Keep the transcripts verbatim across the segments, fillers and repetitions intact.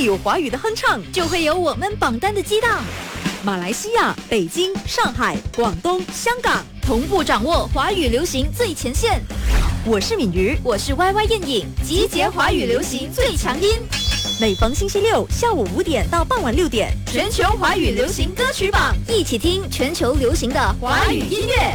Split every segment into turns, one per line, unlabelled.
里有华语的哼唱，
就会有我们榜单的激荡。
马来西亚、北京、上海、广东、香港
同步掌握华语流行最前线。
我是敏瑜，
我是 Y Y 燕颖，集结华语流行最强音。
每逢星期六下午五点到傍晚六点，
全球华语流行歌曲榜，一起听全球流行的华语音乐。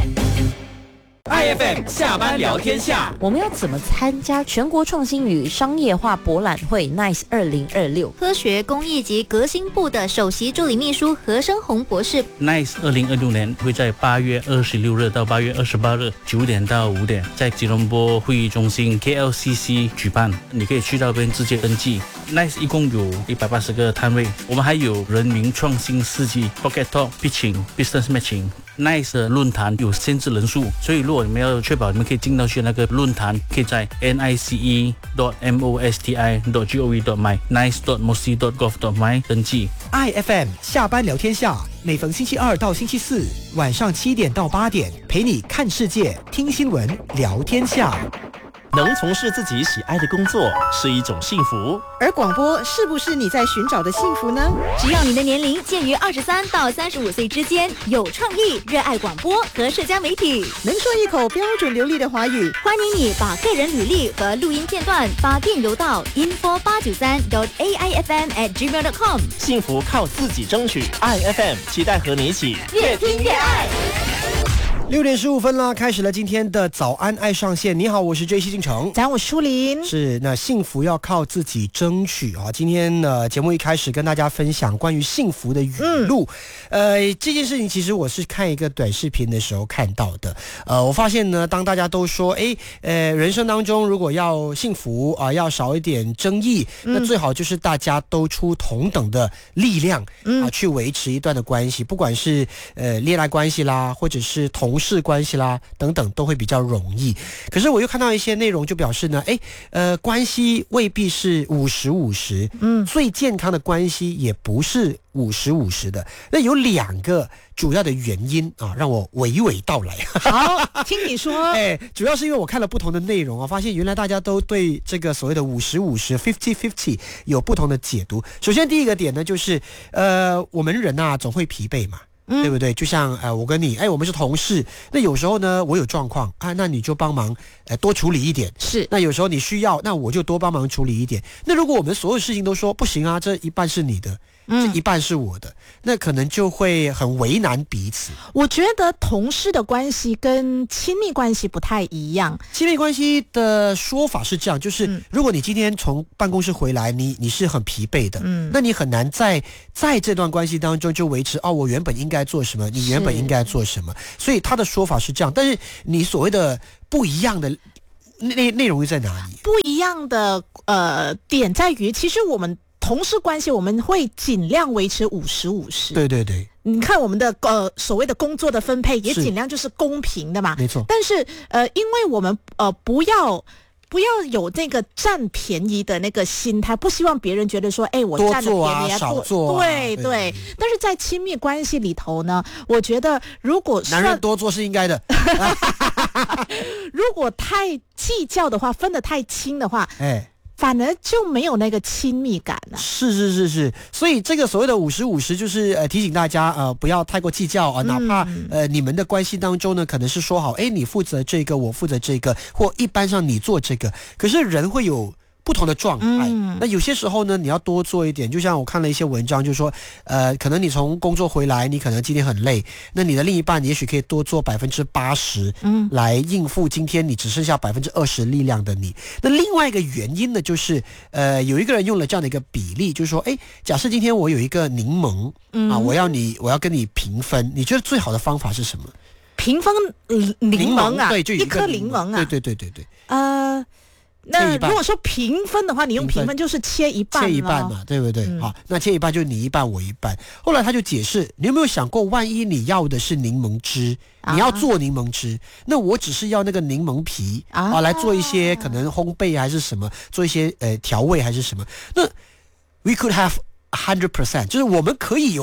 I F M 下班聊天下，
我们要怎么参加全国创新与商业化博览会 N I C E 二零二六？
科学工艺及革新部的首席助理秘书何生宏博士。
N I C E 二零二六年会在八月二十六日到八月二十八日九点到五点，在吉隆坡会议中心 K L C C 举办。你可以去到那边直接登记。N I C E 一共有一百八十个摊位，我们还有人民创新司机 Pocket Talk、Pitching、Business Matching。N I C E 的论坛有限制人数，所以如果你们要确保你们可以进到去那个论坛，可以在 N I C E dot mosti dot gov dot my N I C E dot mosti dot gov dot my 登记。
I F M 下班聊天下，每逢星期二到星期四晚上七点到八点，陪你看世界、听新闻、聊天下。
能从事自己喜爱的工作是一种幸福，
而广播是不是你在寻找的幸福呢？
只要你的年龄介于二十三到三十五岁之间，有创意，热爱广播和社交媒体，
能说一口标准流利的华语，
欢迎你把个人履历和录音片段发电邮到 info 八九三 dot a i f m at gmail dot com。
幸福靠自己争取。 I F M 期待和你一起
越听越爱。
六点十五分啦，开始了今天的早安爱上线。你好，我是 J C 进城，
咱我舒林。
是，那幸福要靠自己争取啊。今天呢，节目一开始跟大家分享关于幸福的语录。嗯、呃，这件事情其实我是看一个短视频的时候看到的。呃，我发现呢，当大家都说，哎，呃，人生当中如果要幸福啊、呃，要少一点争议，嗯、那最好就是大家都出同等的力量啊、呃，去维持一段的关系，不管是呃恋爱关系啦，或者是同同事关系啦等等都会比较容易。可是我又看到一些内容就表示呢，哎，呃，关系未必是五十五十，嗯，最健康的关系也不是五十五十的。那有两个主要的原因啊，让我娓娓道来。
好，听你说。
哎，主要是因为我看了不同的内容啊，发现原来大家都对这个所谓的五十五十 fifty fifty 有不同的解读。首先第一个点呢，就是呃，我们人啊总会疲惫嘛。嗯、对不对？就像呃，我跟你，哎，我们是同事，那有时候呢，我有状况啊，那你就帮忙，呃，多处理一点。
是。
那有时候你需要，那我就多帮忙处理一点。那如果我们所有事情都说不行啊，这一半是你的，嗯、这一半是我的，那可能就会很为难彼此。
我觉得同事的关系跟亲密关系不太一样。
亲密关系的说法是这样，就是、嗯、如果你今天从办公室回来，你你是很疲惫的，嗯，那你很难在在这段关系当中就维持哦，我原本应该做什么，你原本应该做什么，所以他的说法是这样。但是你所谓的不一样的内内容在哪里？
不一样的呃点在于，其实我们同事关系我们会尽量维持五十五十。
对对对。
你看我们的呃所谓的工作的分配也尽量就是公平的嘛。
没错。
但是呃，因为我们呃不要。不要有那个占便宜的那个心态，不希望别人觉得说，哎，我占了便宜
啊，少做啊，
对 对, 对。但是在亲密关系里头呢，我觉得如果
男人多做是应该的，
如果太计较的话，分得太清的话，哎。反而就没有那个亲密感了。
是是是是，所以这个所谓的五十五十，就是呃提醒大家呃不要太过计较啊、呃，哪怕呃你们的关系当中呢，可能是说好，哎，你负责这个，我负责这个，或一般上你做这个，可是人会有不同的状态、嗯、那有些时候呢你要多做一点，就像我看了一些文章就说呃，可能你从工作回来，你可能今天很累，那你的另一半也许可以多做百分之八十嗯，来应付今天你只剩下百分之二十力量的你。那另外一个原因呢，就是呃，有一个人用了这样的一个比例，就是说哎，假设今天我有一个柠檬、嗯、啊，我要你我要跟你平分，你觉得最好的方法是什么？
平分柠檬啊，
对，就
一颗柠檬啊，
对对对对对，
呃那如果说平分的话，你用平分就是切一半，
切一半嘛，对不对？嗯、好，那切一半就你一半我一半。后来他就解释，你有没有想过，万一你要的是柠檬汁，你要做柠檬汁，啊、那我只是要那个柠檬皮 啊, 啊，来做一些可能烘焙还是什么，做一些呃调味还是什么。那 we could have one hundred percent， 就是我们可以有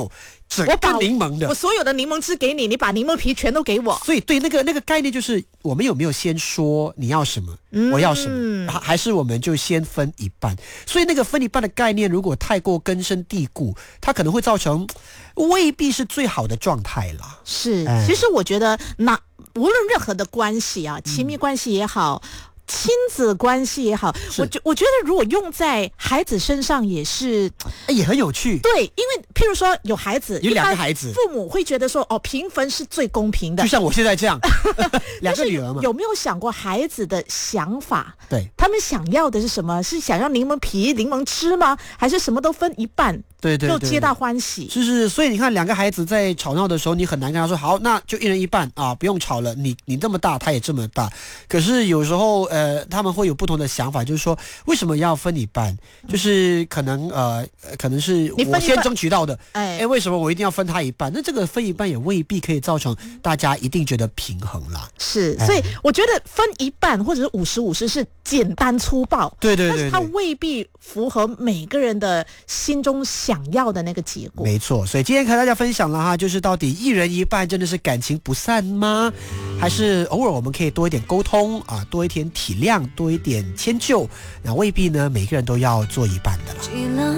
整个柠檬的，
我所有的柠檬汁给你，你把柠檬皮全都给我。
所以对那个那个概念就是，我们有没有先说你要什么，嗯、我要什么，还还是我们就先分一半？所以那个分一半的概念，如果太过根深蒂固，它可能会造成未必是最好的状态啦。
是，嗯、其实我觉得那无论任何的关系啊，亲密关系也好。嗯亲子关系也好，我觉我觉得如果用在孩子身上也是，
也很有趣。
对，因为譬如说有孩子，
有两个孩子，
父母会觉得说，哦，平分是最公平的，
就像我现在这样，两个女儿嘛。
有没有想过孩子的想法？
对，
他们想要的是什么？是想要柠檬皮、柠檬汁吗？还是什么都分一半？
对对对，
就皆大欢喜。
是是，所以你看，两个孩子在吵闹的时候，你很难跟他说，好，那就一人一半啊，不用吵了。你你这么大，他也这么大。可是有时候，呃，他们会有不同的想法，就是说，为什么要分一半？就是可能呃，可能是我先争取到的，哎哎，为什么我一定要分他一半？那这个分一半也未必可以造成大家一定觉得平衡啦。
是，所以我觉得分一半或者是五十五十是简单粗暴，
对对 对, 对，
但是它未必符合每个人的心中想要的那个结果。
没错，所以今天和大家分享了哈，就是到底一人一半真的是感情不散吗？还是偶尔我们可以多一点沟通啊，多一点体谅，多一点迁就，那未必呢每个人都要做一半的了。